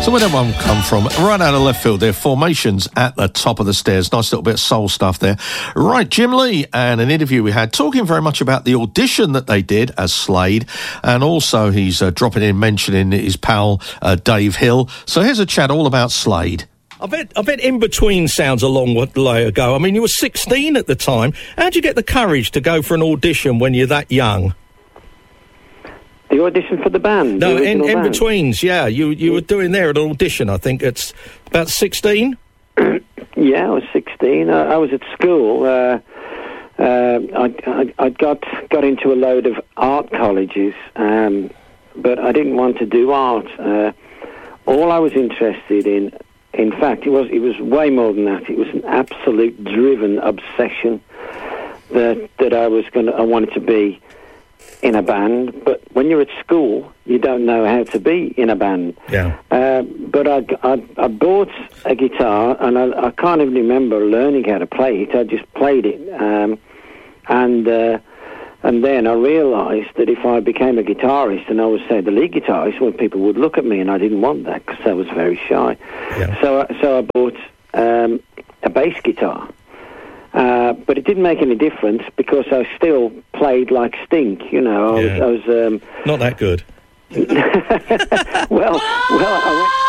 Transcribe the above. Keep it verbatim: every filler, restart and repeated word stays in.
So where did that one come from? Right out of left field there. Formations at the top of the stairs. Nice little bit of soul stuff there. Right, Jim Lee, and an interview we had talking very much about the audition that they did as Slade, and also he's uh, dropping in mentioning his pal uh, Dave Hill. So here's a chat all about Slade. I bet, I bet In Between sounds a long way ago. I mean, you were sixteen at the time. How'd you get the courage to go for an audition when you're that young? The audition for the band? No, the In, in band. Betweens, yeah. You you were doing there at an audition, I think. It's about sixteen? Yeah, I was sixteen. I, I was at school. Uh, uh, I, I, I got, got into a load of art colleges, um, but I didn't want to do art. Uh, all I was interested in... In fact, it was it was way more than that. It was an absolute driven obsession that that I was going I wanted to be in a band. But when you're at school, you don't know how to be in a band. Yeah. Uh, but I, I, I bought a guitar, and I, I can't even remember learning how to play it. I just played it, um, and uh, and then I realised that if I became a guitarist and I was, say, the lead guitarist, well, people would look at me, and I didn't want that because I was very shy. Yeah. So, I- so I bought um, a bass guitar. Uh, but it didn't make any difference because I still played like Stink, you know. I Yeah. was... I was um, Not that good. well, well, I went...